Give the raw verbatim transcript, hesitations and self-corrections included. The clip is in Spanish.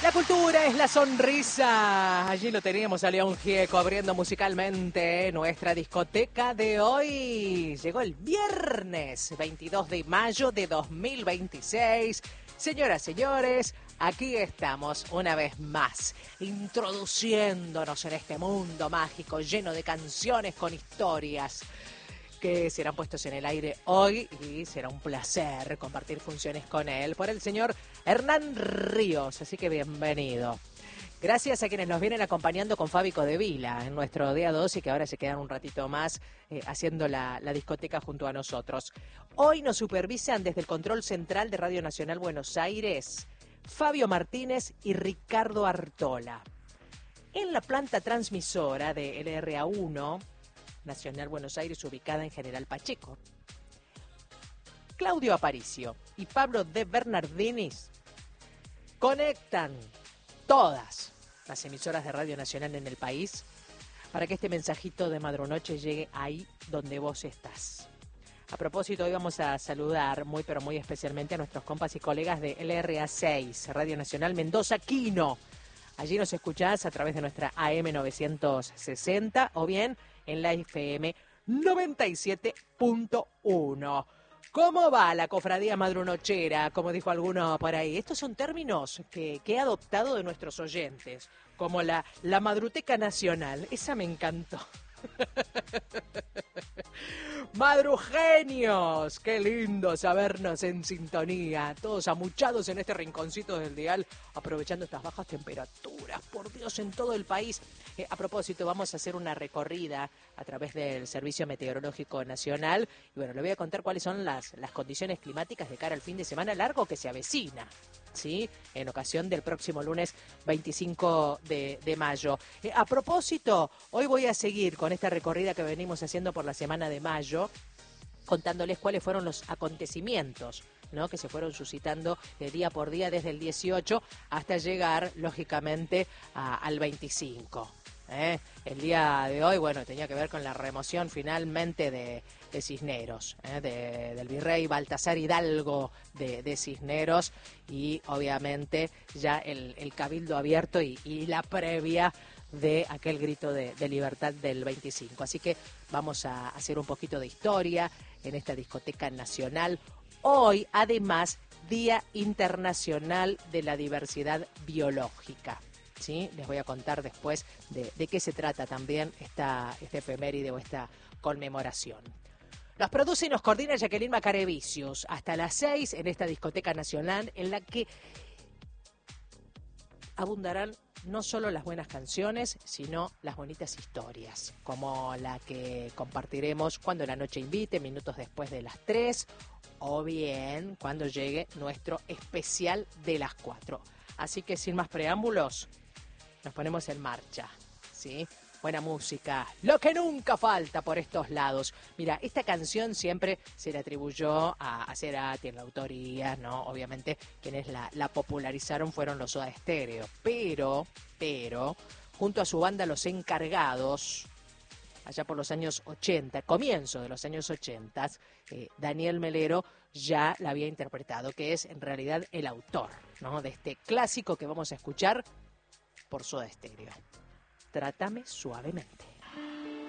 La cultura es la sonrisa. Allí lo teníamos a León Gieco abriendo musicalmente nuestra discoteca de hoy. Llegó el viernes veintidós de mayo de dos mil veintiséis. Señoras, señores, aquí estamos una vez más, introduciéndonos en este mundo mágico lleno de canciones con historias que serán puestos en el aire hoy y será un placer compartir funciones con él por el señor Hernán Ríos, así que bienvenido. Gracias a quienes nos vienen acompañando con Fábico de Vila en nuestro día dos y que ahora se quedan un ratito más eh, haciendo la, la discoteca junto a nosotros. Hoy nos supervisan desde el control central de Radio Nacional Buenos Aires Fabio Martínez y Ricardo Artola. En la planta transmisora de L R A uno, Nacional Buenos Aires, ubicada en General Pacheco, Claudio Aparicio y Pablo de Bernardinis conectan todas las emisoras de Radio Nacional en el país para que este mensajito de Madronoche llegue ahí donde vos estás. A propósito, hoy vamos a saludar muy pero muy especialmente a nuestros compas y colegas de L R A seis, Radio Nacional Mendoza Quino. Allí nos escuchás a través de nuestra A M novecientos sesenta o bien en la F M noventa y siete punto uno. ¿Cómo va la cofradía madrunochera? Como dijo alguno por ahí. Estos son términos que, que he adoptado de nuestros oyentes, como la, la madruteca nacional. Esa me encantó. Madrugenios, qué lindo sabernos en sintonía, todos amuchados en este rinconcito del dial, aprovechando estas bajas temperaturas, por Dios, en todo el país. Eh, a propósito, vamos a hacer una recorrida a través del Servicio Meteorológico Nacional y bueno, le voy a contar cuáles son las, las condiciones climáticas de cara al fin de semana largo que se avecina, ¿sí? En ocasión del próximo lunes veinticinco de mayo. Eh, a propósito, hoy voy a seguir con esta recorrida que venimos haciendo por la semana de mayo, contándoles cuáles fueron los acontecimientos, ¿no?, que se fueron suscitando de día por día desde el dieciocho hasta llegar, lógicamente, a, al veinticinco. ¿eh? El día de hoy, bueno, tenía que ver con la remoción finalmente de, de Cisneros, ¿eh? de, del virrey Baltasar Hidalgo de, de Cisneros y, obviamente, ya el, el cabildo abierto y, y la previa de aquel grito de, de libertad del veinticinco. Así que vamos a hacer un poquito de historia en esta discoteca nacional. Hoy, además, Día Internacional de la Diversidad Biológica. ¿Sí? Les voy a contar después de, de qué se trata también esta, esta efeméride o esta conmemoración. Nos produce y nos coordina Jacqueline Macarevicius hasta las seis en esta discoteca nacional en la que abundarán no solo las buenas canciones, sino las bonitas historias, como la que compartiremos cuando la noche invite, minutos después de las tres, o bien cuando llegue nuestro especial de las cuatro. Así que sin más preámbulos, nos ponemos en marcha, ¿sí? Buena música, lo que nunca falta por estos lados. Mira, esta canción siempre se le atribuyó a, a Cerati en la autoría, ¿no? Obviamente quienes la, la popularizaron fueron los Soda Stereo, pero, pero, junto a su banda Los Encargados, allá por los años ochenta, comienzo de los años ochenta, eh, Daniel Melero ya la había interpretado, que es en realidad el autor, ¿no?, de este clásico que vamos a escuchar por Soda Stereo. Trátame suavemente.